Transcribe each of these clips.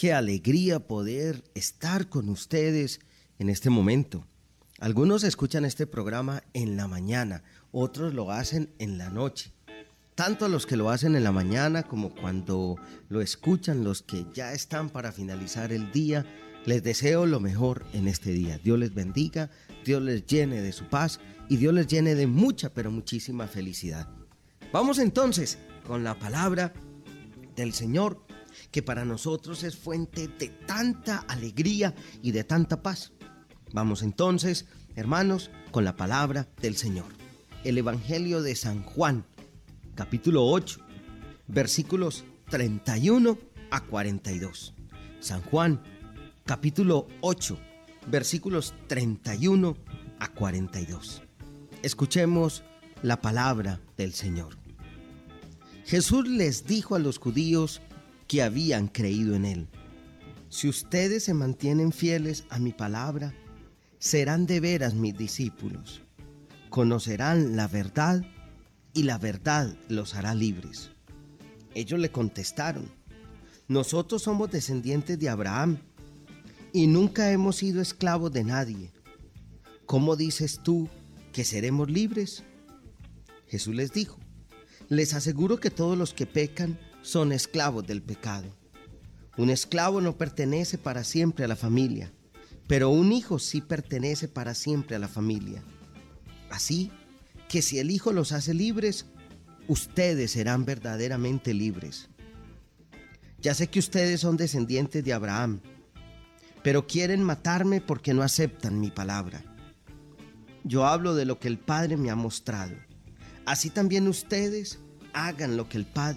Qué alegría poder estar con ustedes en este momento. Algunos escuchan este programa en la mañana, otros lo hacen en la noche. Tanto los que lo hacen en la mañana como cuando lo escuchan los que ya están para finalizar el día, les deseo lo mejor en este día. Dios les bendiga, Dios les llene de su paz y Dios les llene de mucha, pero muchísima felicidad. Vamos entonces con la palabra del Señor, que para nosotros es fuente de tanta alegría y de tanta paz. Vamos entonces, hermanos, con la palabra del Señor. El Evangelio de San Juan, capítulo 8, versículos 31 a 42. San Juan, capítulo 8, versículos 31 a 42. Escuchemos la palabra del Señor. Jesús les dijo a los judíos que habían creído en Él: si ustedes se mantienen fieles a mi palabra, serán de veras mis discípulos. Conocerán la verdad y la verdad los hará libres. Ellos le contestaron: nosotros somos descendientes de Abraham y nunca hemos sido esclavos de nadie. ¿Cómo dices tú que seremos libres? Jesús les dijo: les aseguro que todos los que pecan son esclavos del pecado. Un esclavo no pertenece para siempre a la familia, pero un hijo sí pertenece para siempre a la familia. Así que si el Hijo los hace libres, ustedes serán verdaderamente libres. Ya sé que ustedes son descendientes de Abraham, pero quieren matarme porque no aceptan mi palabra. Yo hablo de lo que el Padre me ha mostrado. Así también ustedes hagan lo que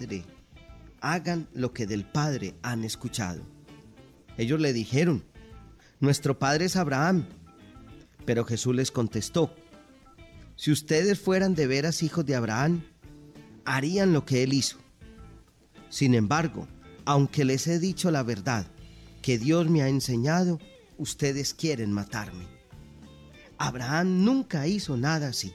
del Padre han escuchado. Ellos le dijeron: nuestro padre es Abraham. Pero Jesús les contestó: si ustedes fueran de veras hijos de Abraham, harían lo que él hizo. Sin embargo, aunque les he dicho la verdad que Dios me ha enseñado, ustedes quieren matarme. Abraham nunca hizo nada así.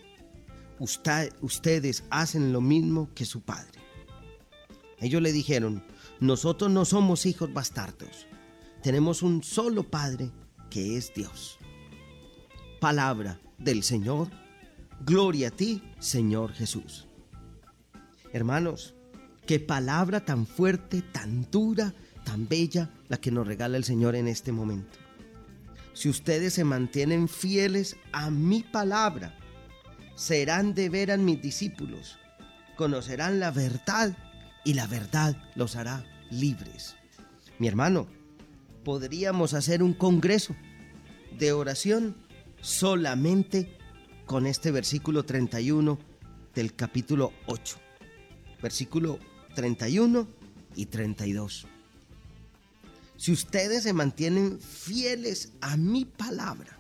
Ustedes hacen lo mismo que su padre. Ellos le dijeron: nosotros no somos hijos bastardos. Tenemos un solo Padre, que es Dios. Palabra del Señor. Gloria a ti, Señor Jesús. Hermanos, qué palabra tan fuerte, tan dura, tan bella la que nos regala el Señor en este momento. Si ustedes se mantienen fieles a mi palabra, serán de veras mis discípulos. Conocerán la verdad y la verdad los hará libres. Mi hermano, podríamos hacer un congreso de oración solamente con este versículo 31 del capítulo 8. Versículo 31 y 32. Si ustedes se mantienen fieles a mi palabra,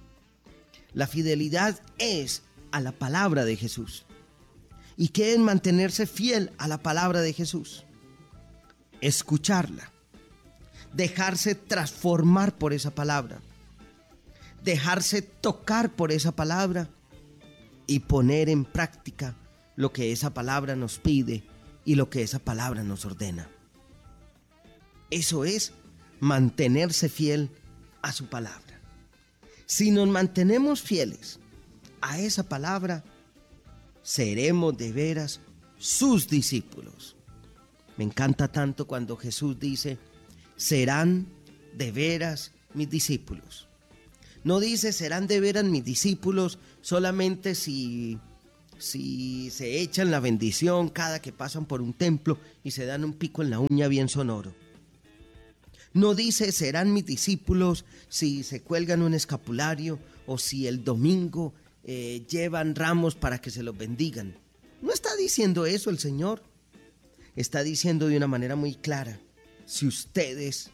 la fidelidad es a la palabra de Jesús. ¿Y qué es mantenerse fiel a la palabra de Jesús? Escucharla, dejarse transformar por esa palabra, dejarse tocar por esa palabra y poner en práctica lo que esa palabra nos pide y lo que esa palabra nos ordena. Eso es mantenerse fiel a su palabra. Si nos mantenemos fieles a esa palabra, seremos de veras sus discípulos. Me encanta tanto cuando Jesús dice: serán de veras mis discípulos. No dice serán de veras mis discípulos solamente si se echan la bendición cada que pasan por un templo y se dan un pico en la uña bien sonoro. No dice serán mis discípulos si se cuelgan un escapulario o si el domingo llevan ramos para que se los bendigan. No está diciendo eso el Señor. Está diciendo de una manera muy clara: si ustedes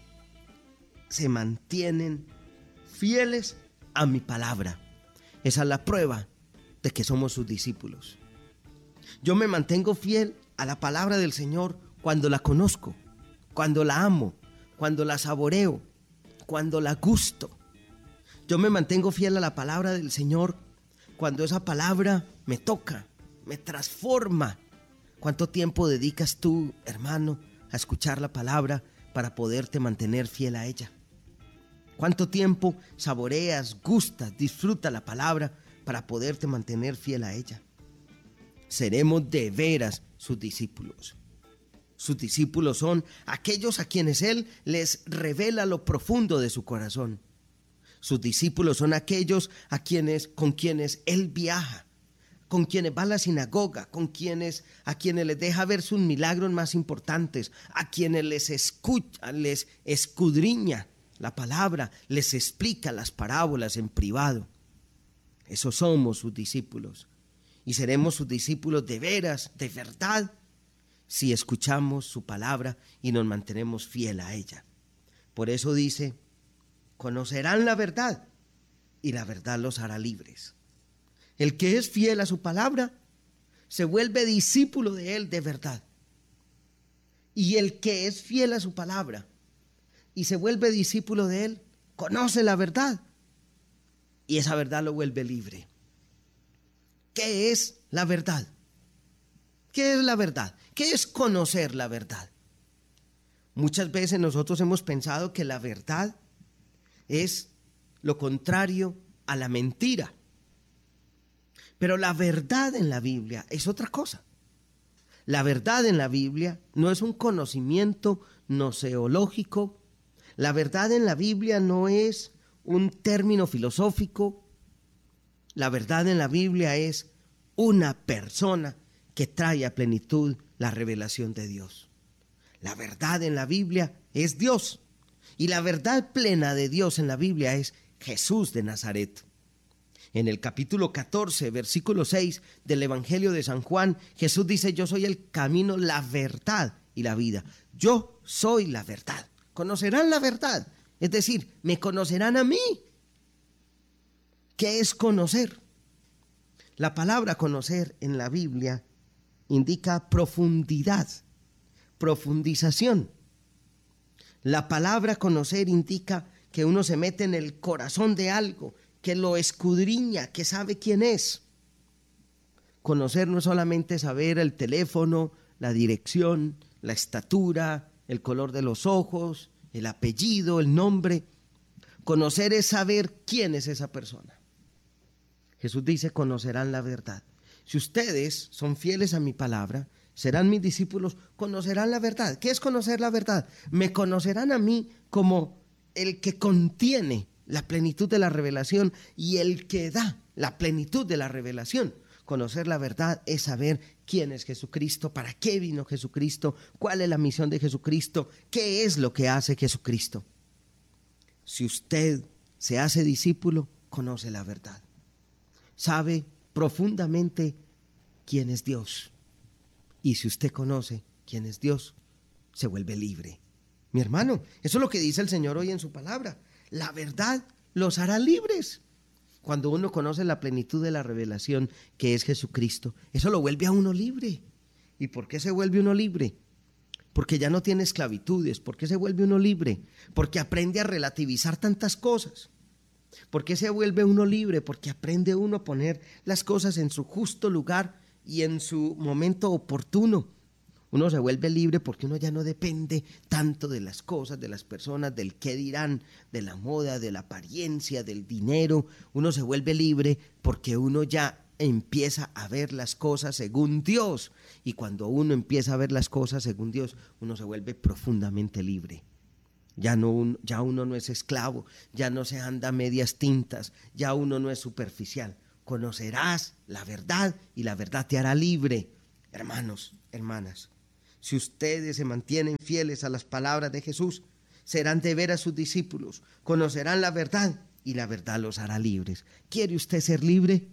se mantienen fieles a mi palabra, esa es la prueba de que somos sus discípulos. Yo me mantengo fiel a la palabra del Señor cuando la conozco, cuando la amo, cuando la saboreo, cuando la gusto. Yo me mantengo fiel a la palabra del Señor cuando esa palabra me toca, me transforma. ¿Cuánto tiempo dedicas tú, hermano, a escuchar la palabra para poderte mantener fiel a ella? ¿Cuánto tiempo saboreas, gustas, disfrutas la palabra para poderte mantener fiel a ella? Seremos de veras sus discípulos. Sus discípulos son aquellos a quienes Él les revela lo profundo de su corazón. Sus discípulos son aquellos con quienes Él viaja, con quienes va a la sinagoga, a quienes les deja ver sus milagros más importantes, a quienes les escudriña la palabra, les explica las parábolas en privado. Esos somos sus discípulos. Y seremos sus discípulos de veras, de verdad, si escuchamos su palabra y nos mantenemos fiel a ella. Por eso dice, conocerán la verdad y la verdad los hará libres. El que es fiel a su palabra se vuelve discípulo de Él de verdad. Y el que es fiel a su palabra y se vuelve discípulo de Él, conoce la verdad y esa verdad lo vuelve libre. ¿Qué es la verdad? ¿Qué es la verdad? ¿Qué es conocer la verdad? Muchas veces nosotros hemos pensado que la verdad es lo contrario a la mentira. Pero la verdad en la Biblia es otra cosa. La verdad en la Biblia no es un conocimiento gnoseológico. La verdad en la Biblia no es un término filosófico. La verdad en la Biblia es una persona que trae a plenitud la revelación de Dios. La verdad en la Biblia es Dios. Y la verdad plena de Dios en la Biblia es Jesús de Nazaret. En el capítulo 14, versículo 6 del Evangelio de San Juan, Jesús dice, yo soy el camino, la verdad y la vida. Yo soy la verdad. Conocerán la verdad. Es decir, me conocerán a mí. ¿Qué es conocer? La palabra conocer en la Biblia indica profundidad, profundización. La palabra conocer indica que uno se mete en el corazón de algo, que lo escudriña, que sabe quién es. Conocer no es solamente saber el teléfono, la dirección, la estatura, el color de los ojos, el apellido, el nombre. Conocer es saber quién es esa persona. Jesús dice, conocerán la verdad. Si ustedes son fieles a mi palabra, serán mis discípulos, conocerán la verdad. ¿Qué es conocer la verdad? Me conocerán a mí como el que contiene la plenitud de la revelación y el que da la plenitud de la revelación. Conocer la verdad es saber quién es Jesucristo, para qué vino Jesucristo, cuál es la misión de Jesucristo, qué es lo que hace Jesucristo. Si usted se hace discípulo, conoce la verdad. Sabe profundamente quién es Dios. Y si usted conoce quién es Dios, se vuelve libre. Mi hermano, eso es lo que dice el Señor hoy en su palabra. La verdad los hará libres. Cuando uno conoce la plenitud de la revelación que es Jesucristo, eso lo vuelve a uno libre. ¿Y por qué se vuelve uno libre? Porque ya no tiene esclavitudes. ¿Por qué se vuelve uno libre? Porque aprende a relativizar tantas cosas. ¿Por qué se vuelve uno libre? Porque aprende uno a poner las cosas en su justo lugar y en su momento oportuno. Uno se vuelve libre porque uno ya no depende tanto de las cosas, de las personas, del qué dirán, de la moda, de la apariencia, del dinero. Uno se vuelve libre porque uno ya empieza a ver las cosas según Dios. Y cuando uno empieza a ver las cosas según Dios, uno se vuelve profundamente libre. Ya uno no es esclavo, ya no se anda a medias tintas, ya uno no es superficial. Conocerás la verdad y la verdad te hará libre. Hermanos, hermanas, si ustedes se mantienen fieles a las palabras de Jesús, serán de veras sus discípulos, conocerán la verdad y la verdad los hará libres. ¿Quiere usted ser libre?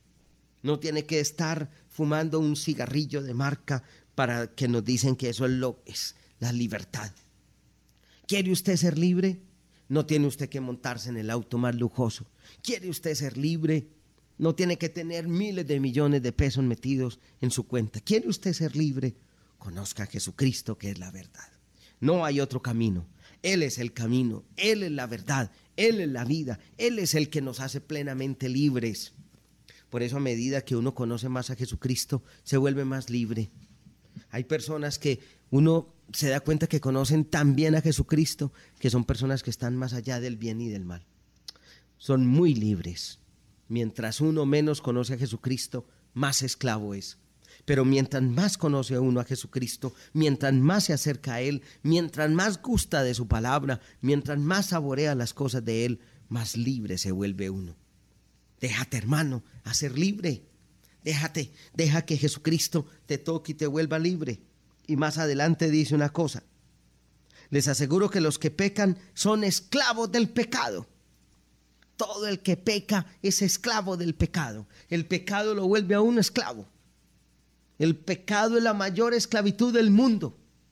No tiene que estar fumando un cigarrillo de marca para que nos dicen que eso es la libertad. ¿Quiere usted ser libre? No tiene usted que montarse en el auto más lujoso. ¿Quiere usted ser libre? No tiene que tener miles de millones de pesos metidos en su cuenta. ¿Quiere usted ser libre? Conozca a Jesucristo, que es la verdad. No hay otro camino. Él es el camino, Él es la verdad, Él es la vida, Él es el que nos hace plenamente libres. Por eso, a medida que uno conoce más a Jesucristo, se vuelve más libre. Hay personas que uno se da cuenta que conocen tan bien a Jesucristo, que son personas que están más allá del bien y del mal. Son muy libres. Mientras uno menos conoce a Jesucristo, más esclavo es. Pero mientras más conoce a uno a Jesucristo, mientras más se acerca a Él, mientras más gusta de su palabra, mientras más saborea las cosas de Él, más libre se vuelve uno. Déjate, hermano, a ser libre. Deja que Jesucristo te toque y te vuelva libre. Y más adelante dice una cosa: les aseguro que los que pecan son esclavos del pecado. Todo el que peca es esclavo del pecado. El pecado lo vuelve a uno esclavo. El pecado es la mayor esclavitud del mundo.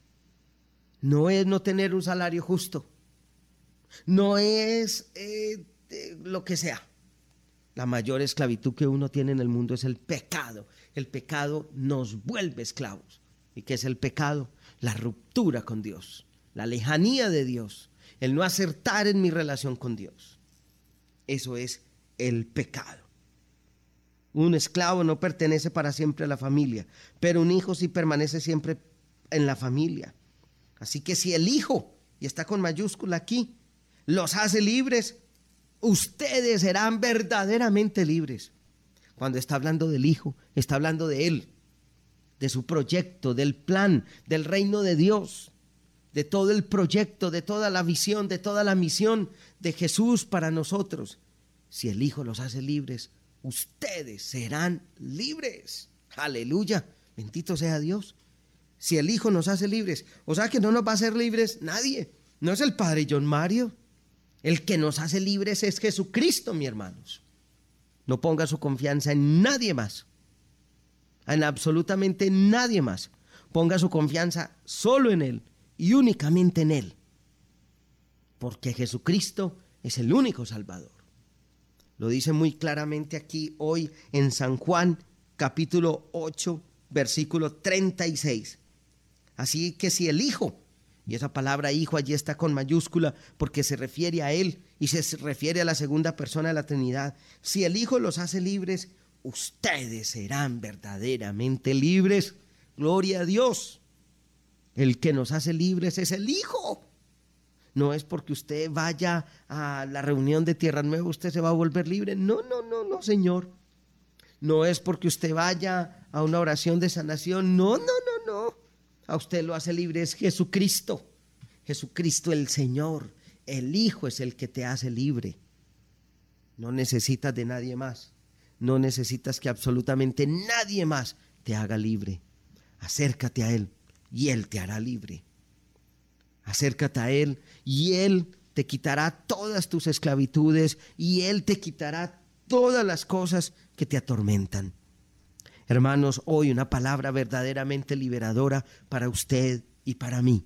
No es no tener un salario justo. No es lo que sea. La mayor esclavitud que uno tiene en el mundo es el pecado. El pecado nos vuelve esclavos. ¿Y qué es el pecado? La ruptura con Dios, la lejanía de Dios, el no acertar en mi relación con Dios. Eso es el pecado. Un esclavo no pertenece para siempre a la familia, pero un hijo sí permanece siempre en la familia. Así que si el Hijo, y está con mayúscula aquí, los hace libres, ustedes serán verdaderamente libres. Cuando está hablando del Hijo, está hablando de Él, de su proyecto, del plan, del reino de Dios, de todo el proyecto, de toda la visión, de toda la misión de Jesús para nosotros. Si el Hijo los hace libres, ustedes serán libres. Aleluya, bendito sea Dios. Si el Hijo nos hace libres, o sea que no nos va a hacer libres nadie. No es el Padre John Mario. El que nos hace libres es Jesucristo, mis hermanos. No ponga su confianza en nadie más, en absolutamente nadie más. Ponga su confianza solo en Él y únicamente en Él, porque Jesucristo es el único Salvador. Lo dice muy claramente aquí hoy en San Juan, capítulo 8, versículo 36. Así que si el Hijo, y esa palabra Hijo allí está con mayúscula porque se refiere a Él y se refiere a la segunda persona de la Trinidad, si el Hijo los hace libres, ustedes serán verdaderamente libres. Gloria a Dios. El que nos hace libres es el Hijo. No es porque usted vaya a la reunión de Tierra Nueva, usted se va a volver libre. No, Señor. No es porque usted vaya a una oración de sanación. No. A usted lo hace libre es Jesucristo. Jesucristo el Señor. El Hijo es el que te hace libre. No necesitas de nadie más. No necesitas que absolutamente nadie más te haga libre. Acércate a Él y Él te hará libre. Acércate a Él y Él te quitará todas tus esclavitudes y Él te quitará todas las cosas que te atormentan. Hermanos, hoy una palabra verdaderamente liberadora para usted y para mí.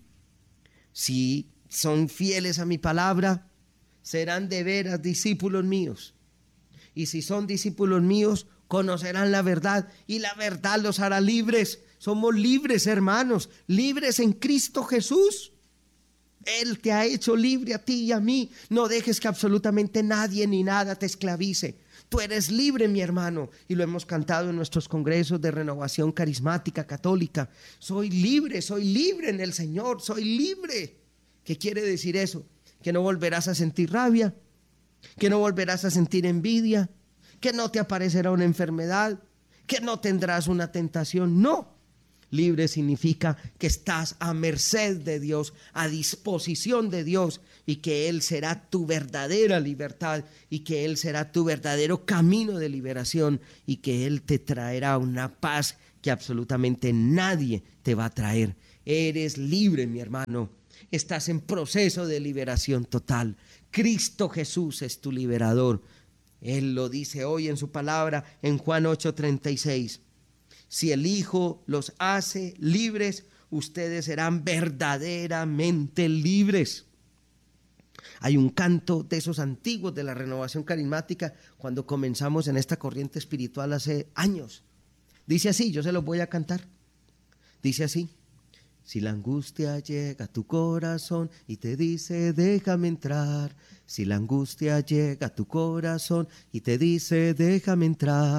Si son fieles a mi palabra, serán de veras discípulos míos. Y si son discípulos míos, conocerán la verdad y la verdad los hará libres. Somos libres, hermanos, libres en Cristo Jesús. Él te ha hecho libre a ti y a mí. No dejes que absolutamente nadie ni nada te esclavice. Tú eres libre, mi hermano, y lo hemos cantado en nuestros congresos de renovación carismática católica. Soy libre en el Señor, soy libre. ¿Qué quiere decir eso? Que no volverás a sentir rabia, que no volverás a sentir envidia, que no te aparecerá una enfermedad, que no tendrás una tentación. No. Libre significa que estás a merced de Dios, a disposición de Dios, y que Él será tu verdadera libertad y que Él será tu verdadero camino de liberación y que Él te traerá una paz que absolutamente nadie te va a traer. Eres libre, mi hermano. Estás en proceso de liberación total. Cristo Jesús es tu liberador. Él lo dice hoy en su palabra en Juan 8:36. Si el Hijo los hace libres, ustedes serán verdaderamente libres. Hay un canto de esos antiguos de la renovación carismática cuando comenzamos en esta corriente espiritual hace años. Dice así, yo se los voy a cantar. Dice así: si la angustia llega a tu corazón y te dice déjame entrar, si la angustia llega a tu corazón y te dice déjame entrar,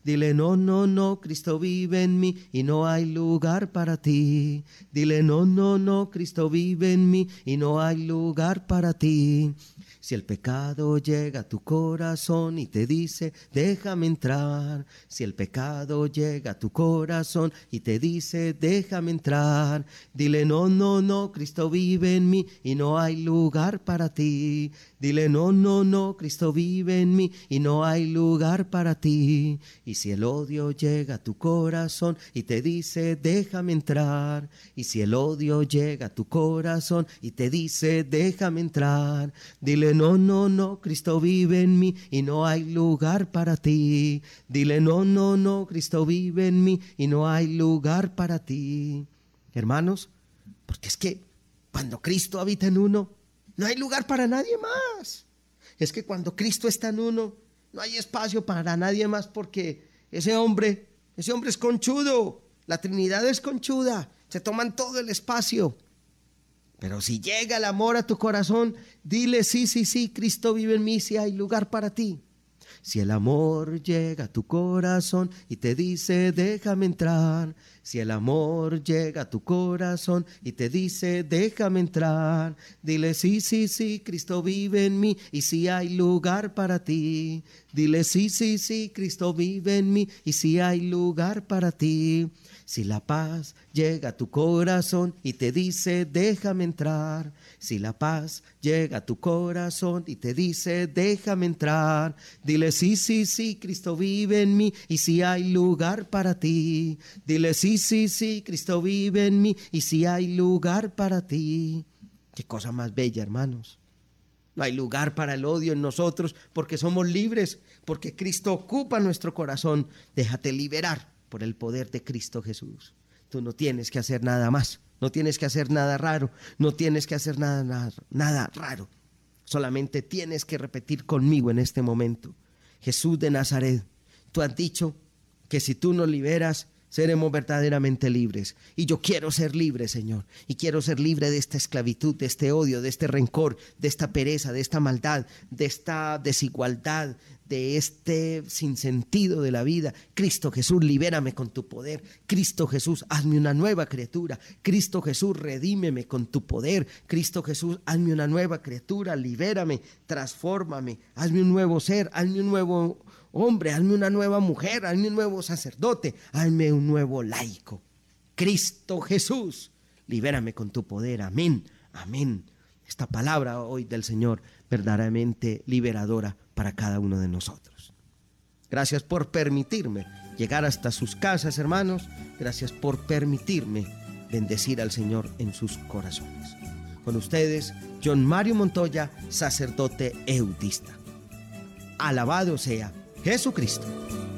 Dile no, no, no, Cristo vive en mí y no hay lugar para ti. Dile no, no, no, Cristo vive en mí y no hay lugar para ti. Si el pecado llega a tu corazón y te dice, déjame entrar. Si el pecado llega a tu corazón y te dice, déjame entrar. Dile no, no, no, Cristo vive en mí y no hay lugar para ti. Dile no, no, no, Cristo vive en mí y no hay lugar para ti. Y si el odio llega a tu corazón y te dice, déjame entrar. Y si el odio llega a tu corazón y te dice, déjame entrar. Dile no, no, no, Cristo vive en mí y no hay lugar para ti. Dile no, no, no, Cristo vive en mí y no hay lugar para ti. Hermanos, porque es que cuando Cristo habita en uno, no hay lugar para nadie más. Es que cuando Cristo está en uno, no hay espacio para nadie más, porque ese hombre es conchudo. La Trinidad es conchuda. Se toman todo el espacio. Pero si llega el amor a tu corazón, dile sí, sí, sí, Cristo vive en mí, si hay lugar para ti. Si el amor llega a tu corazón y te dice, déjame entrar. Si el amor llega a tu corazón y te dice, déjame entrar. Dile sí, sí, sí, Cristo vive en mí y si hay lugar para ti. Dile sí, sí, sí, Cristo vive en mí y si hay lugar para ti. Si la paz llega a tu corazón y te dice, déjame entrar. Si la paz llega a tu corazón y te dice, déjame entrar. Dile sí, sí, sí, Cristo vive en mí y si hay lugar para ti. Dile sí, sí, sí, Cristo vive en mí y si hay lugar para ti. Qué cosa más bella, hermanos. No hay lugar para el odio en nosotros porque somos libres, porque Cristo ocupa nuestro corazón. Déjate liberar por el poder de Cristo Jesús. Tú no tienes que hacer nada más, no tienes que hacer nada raro, no tienes que hacer nada raro. Solamente tienes que repetir conmigo en este momento: Jesús de Nazaret, tú has dicho que si tú nos liberas, seremos verdaderamente libres. Y yo quiero ser libre, Señor. Y quiero ser libre de esta esclavitud, de este odio, de este rencor, de esta pereza, de esta maldad, de esta desigualdad, de este sinsentido de la vida. Cristo Jesús, libérame con tu poder. Cristo Jesús, hazme una nueva criatura. Cristo Jesús, redímeme con tu poder. Cristo Jesús, hazme una nueva criatura. Libérame, transfórmame, hazme un nuevo ser, hazme un nuevo hombre, hazme una nueva mujer, hazme un nuevo sacerdote, hazme un nuevo laico. Cristo Jesús, libérame con tu poder. Amén, amén. Esta palabra hoy del Señor, verdaderamente liberadora para cada uno de nosotros. Gracias por permitirme llegar hasta sus casas, hermanos. Gracias por permitirme bendecir al Señor en sus corazones. Con ustedes, John Mario Montoya, sacerdote eutista. Alabado sea Jesucristo.